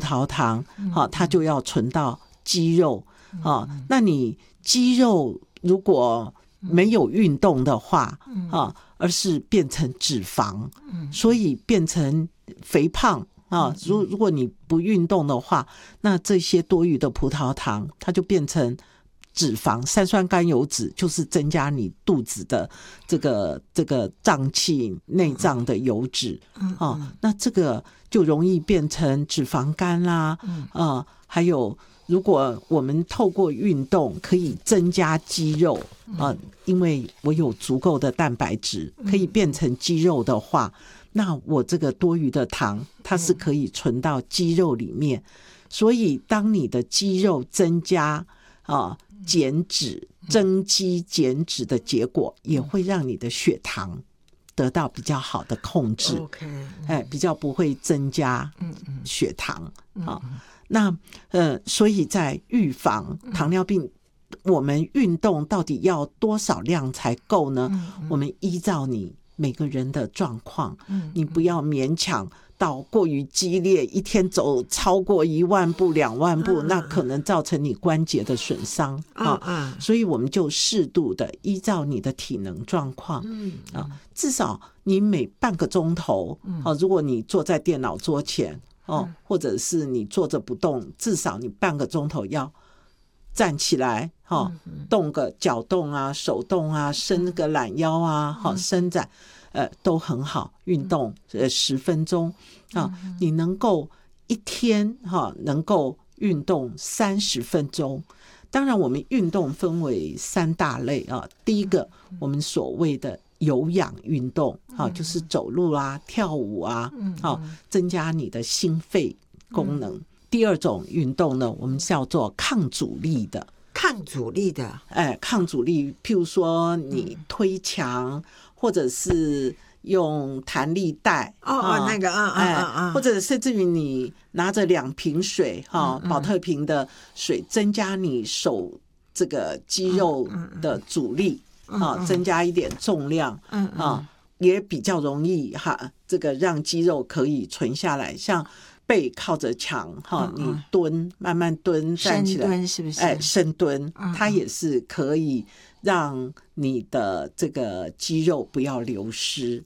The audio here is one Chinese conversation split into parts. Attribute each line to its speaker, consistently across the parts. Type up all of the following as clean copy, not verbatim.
Speaker 1: 萄糖，它就要存到肌肉，那你肌肉如果没有运动的话，而是变成脂肪，所以变成肥胖如果你不运动的话，那这些多余的葡萄糖它就变成脂肪，三酸甘油酯就是增加你肚子的这个脏器内脏的油脂，那这个就容易变成脂肪肝啦，还有如果我们透过运动可以增加肌肉，因为我有足够的蛋白质可以变成肌肉的话，那我这个多余的糖它是可以存到肌肉里面，所以当你的肌肉增加减脂增肌减脂的结果，也会让你的血糖得到比较好的控制，比较不会增加血糖。那所以在预防糖尿病，我们运动到底要多少量才够呢？我们依照你每个人的状况，你不要勉强到过于激烈，一天走超过1万步2万步，那可能造成你关节的损伤所以我们就适度的依照你的体能状况至少你每半个钟头如果你坐在电脑桌前或者是你坐着不动，至少你半个钟头要站起来动个脚动啊手动啊，伸个懒腰啊伸展都很好，运动10分钟你能够一天能够运动30分钟。当然我们运动分为3大类第一个我们所谓的有氧运动就是走路啊跳舞啊增加你的心肺功能。第二种运动呢，我们叫做抗阻力的。
Speaker 2: 抗阻力的
Speaker 1: 抗阻力譬如说你推墙或者是用弹力带
Speaker 2: 那个
Speaker 1: 或者甚至于你拿着2瓶水保特瓶的水，增加你手这个肌肉的阻力增加一点重量也比较容易这个让肌肉可以存下来。像背靠着墙你蹲慢慢蹲站起来，
Speaker 2: 深蹲是不是
Speaker 1: 深蹲它也是可以让你的这个肌肉不要流失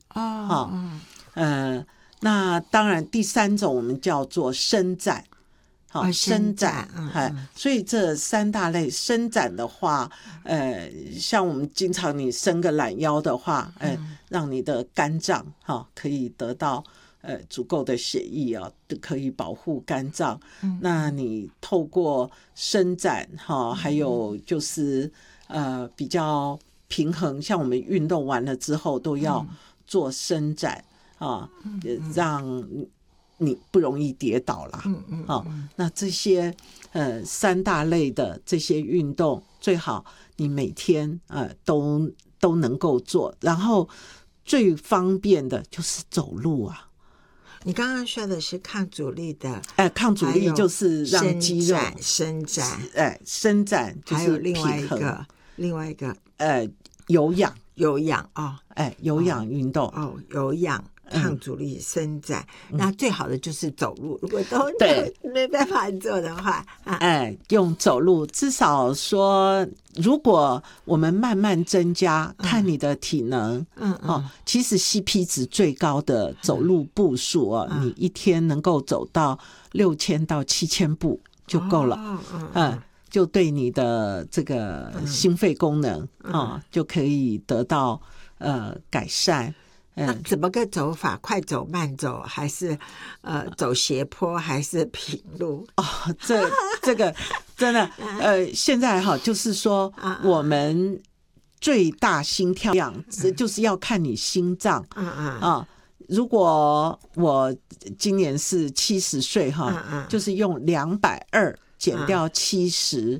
Speaker 1: 那当然第3种我们叫做伸展伸展所以这3大类伸展的话像我们经常你伸个懒腰的话让你的肝脏可以得到足够的血液可以保护肝脏那你透过伸展还有就是比较平衡，像我们运动完了之后都要做伸展让你不容易跌倒啦那这些3大类的这些运动最好你每天都能够做，然后最方便的就是走路
Speaker 2: 你刚刚说的是抗阻力的
Speaker 1: 抗阻力就是让肌肉
Speaker 2: 伸展
Speaker 1: 伸展就是平衡，
Speaker 2: 另外一个
Speaker 1: 有氧
Speaker 2: 有氧运动有氧抗阻力伸展那最好的就是走路，如果都没办法做的话
Speaker 1: 用走路，至少说如果我们慢慢增加看你的体能其实 CP 值最高的走路步数你一天能够走到6000到7000步就够了就对你的这个心肺功能就可以得到改善
Speaker 2: 那怎么个走法？快走慢走还是走斜坡还是平路
Speaker 1: 这个真的现在就是说我们最大心跳量就是要看你心脏如果我今年是70岁就是用220减掉70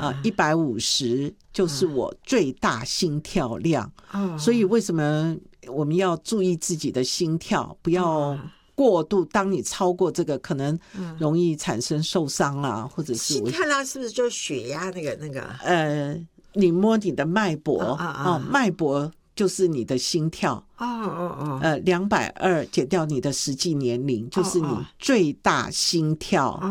Speaker 1: 150就是我最大心跳量所以为什么我们要注意自己的心跳，不要过度，当你超过这个可能容易产生受伤或者是
Speaker 2: 心跳量是不是就血压那个
Speaker 1: 你摸你的脉搏脉搏就是你的心跳220减掉你的实际年龄就是你最大心跳